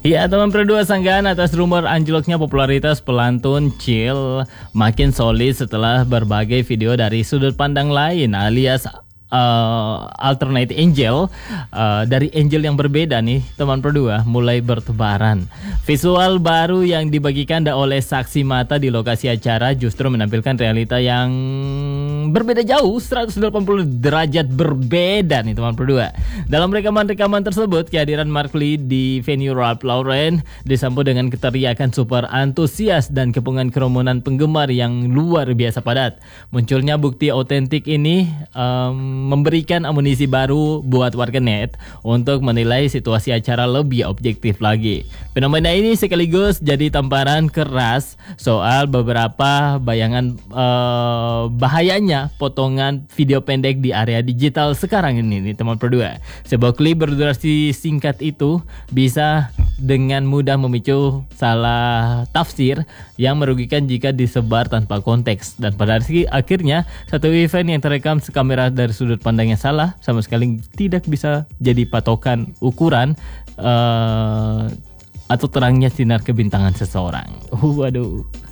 Ya, teman berdua, sanggahan atas rumor anjloknya popularitas pelantun Chill makin solid setelah berbagai video dari sudut pandang lain alias alternate angel dari angel yang berbeda nih teman berdua mulai bertebaran. Visual baru yang dibagikan oleh saksi mata di lokasi acara justru menampilkan realita yang berbeda jauh 180 derajat berbeda nih teman berdua. Dalam rekaman-rekaman tersebut, kehadiran Mark Lee di venue Ralph Lauren disambut dengan keteriakan super antusias dan kepungan kerumunan penggemar yang luar biasa padat. Munculnya bukti otentik ini memberikan amunisi baru buat warganet untuk menilai situasi acara lebih objektif lagi. Fenomena ini sekaligus jadi tamparan keras soal beberapa bayangan bahayanya potongan video pendek di area digital sekarang ini nih teman berdua. Sebuah klip berdurasi singkat itu bisa dengan mudah memicu salah tafsir yang merugikan jika disebar tanpa konteks, dan pada akhirnya satu event yang terekam sekamera dari sudut pandang yang salah sama sekali tidak bisa jadi patokan ukuran atau terangnya sinar kebintangan seseorang. Waduh.